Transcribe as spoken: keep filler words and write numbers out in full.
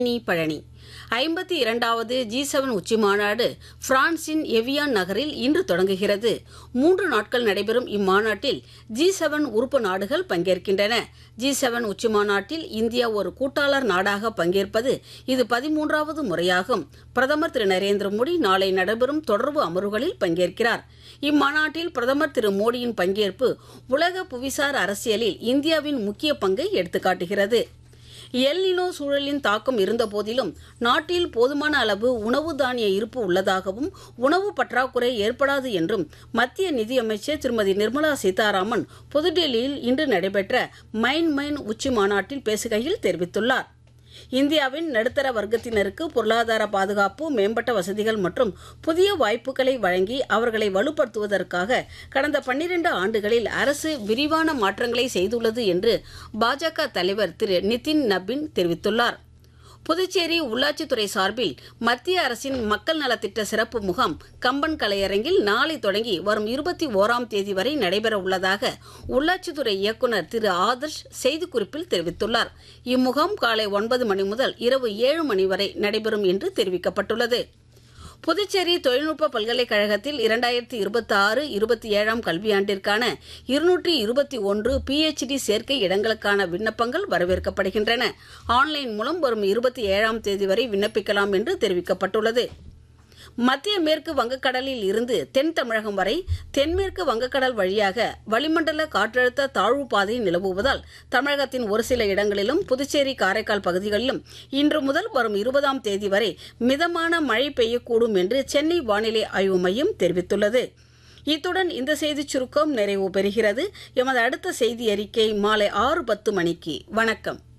பழனி ஐம்பத்தி இரண்டாவது G seven உச்சிமாநாடு பிரான்சின் எவியான் நகரில் இன்று தொடங்குகிறது. மூன்று நாட்கள் நடைபெறும் இம்மாநாட்டில் ஜி செவன் உறுப்பு நாடுகள் பங்கேற்கின்றன. ஜி செவன் உச்சிமாநாட்டில் இந்தியா ஒரு கூட்டாளர் நாடாக பங்கேற்பது இது பதிமூன்றாவது முறையாகும். பிரதமர் திரு நரேந்திர மோடி நாளை நடைபெறும் தொடர்பு அமர்வுகளில் பங்கேற்கிறார். இம்மாநாட்டில் பிரதமர் திரு மோடியின் பங்கேற்பு உலக புவிசார் அரசியலில் இந்தியாவின் முக்கிய பங்கை எடுத்துக்காட்டுகிறது. எல் நினோ சூழலின் தாக்கம் இருந்தபோதிலும் நாட்டில் போதுமான அளவு உணவு தானிய இருப்பு உள்ளதாகவும் உணவு பற்றாக்குறை ஏற்படாது என்றும் மத்திய நிதியமைச்சர் திருமதி நிர்மலா சீதாராமன் புதுடெல்லியில் இன்று நடைபெற்ற மைன் மைன் உச்சி மாநாட்டில் பேசுகையில் தெரிவித்துள்ளார். இந்தியாவின் நடுத்தர வர்க்கத்தினருக்கு பொருளாதார பாதுகாப்பு, மேம்பட்ட வசதிகள் மற்றும் புதிய வாய்ப்புகளை வழங்கி அவர்களை வலுப்படுத்துவதற்காக கடந்த பன்னிரண்டு ஆண்டுகளில் அரசு விரிவான மாற்றங்களை செய்துள்ளது என்று பாஜக தலைவர் திரு நிதின் நபின் தெரிவித்துள்ளார். புதுச்சேரி உள்ளாட்சித்துறை சார்பில் மத்திய அரசின் மக்கள் நலத்திட்ட சிறப்பு முகாம் கம்பன் கலையரங்கில் நாளை தொடங்கி வரும் இருபத்தி ஓராம் தேதி வரை நடைபெற உள்ளதாக உள்ளாட்சித்துறை இயக்குநர் திரு ஆதர்ஷ் செய்திக்குறிப்பில் தெரிவித்துள்ளார். இம்முகாம் காலை ஒன்பது மணி முதல் இரவு ஏழு மணி வரை நடைபெறும் என்று தெரிவிக்கப்பட்டுள்ளது. புதுச்சேரி தொழில்நுட்ப பல்கலைக்கழகத்தில் இரண்டாயிரத்தி இருபத்தி ஆறு இருபத்தி ஏழாம் கல்வியாண்டிற்கான இருநூற்றி இருபத்தி ஒன்று பிஎச்டி சேர்க்கை இடங்களுக்கான விண்ணப்பங்கள் வரவேற்கப்படுகின்றன. ஆன்லைன் மூலம் வரும் இருபத்தி ஏழாம் தேதி வரை விண்ணப்பிக்கலாம் என்று தெரிவிக்கப்பட்டுள்ளது. மத்திய மேற்கு வங்கக்கடலில் இருந்து தென் தமிழகம் வரை தென்மேற்கு வங்கக்கடல் வழியாக வளிமண்டல காற்றழுத்த தாழ்வு பாதை நிலவுவதால் தமிழகத்தின் ஒரு சில இடங்களிலும் புதுச்சேரி காரைக்கால் பகுதிகளிலும் இன்று முதல் வரும் இருபதாம் தேதி வரை மிதமான மழை பெய்யக்கூடும் என்று சென்னை வானிலை ஆய்வு மையம் தெரிவித்துள்ளது. இத்துடன் இந்த செய்திச் சுருக்கம் நிறைவு பெறுகிறது. எமது அடுத்த செய்தி அறிக்கை மாலை ஆறு பத்து மணிக்கு. வணக்கம்.